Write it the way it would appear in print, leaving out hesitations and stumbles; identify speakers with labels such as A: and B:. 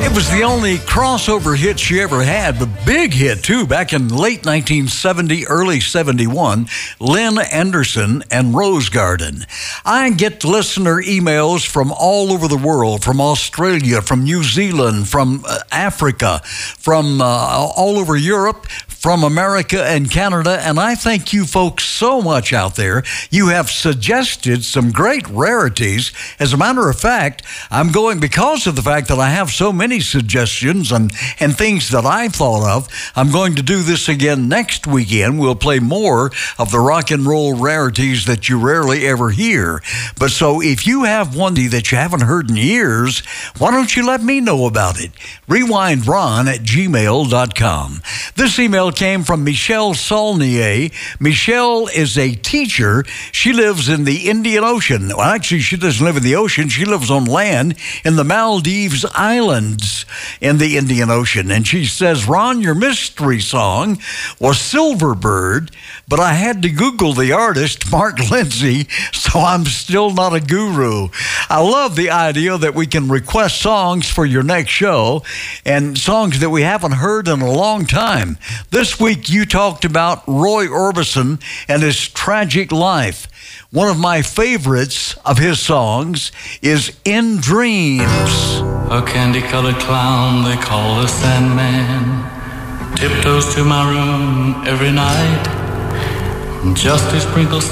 A: It was the only crossover hit she ever had, but big hit too, back in late 1970, early 71, Lynn Anderson and Rose Garden. I get listener emails from all over the world, from Australia, from New Zealand, from Africa, from all over Europe, from America and Canada, and I thank you folks so much out there. You have suggested some great rarities. As a matter of fact, I'm going, because of the fact that I have so many suggestions and things that I thought of, I'm going to do this again next weekend. We'll play more of the rock and roll rarities that you rarely ever hear. But so if you have one that you haven't heard in years, why don't you let me know about it? RewindRon@gmail.com. This email came from Michelle Saulnier. Michelle is a teacher. She lives in the Indian Ocean. Well, actually, she doesn't live in the ocean. She lives on land in the Maldives Islands in the Indian Ocean. And she says, Ron, your mystery song was Silverbird, but I had to Google the artist, Mark Lindsay, so I'm still not a guru. I love the idea that we can request songs for your next show and songs that we haven't heard in a long time. This week, you talked about Roy Orbison and his tragic life. One of my favorites of his songs is In Dreams.
B: A candy-colored clown they call the Sandman tiptoes to my room every night just to sprinkle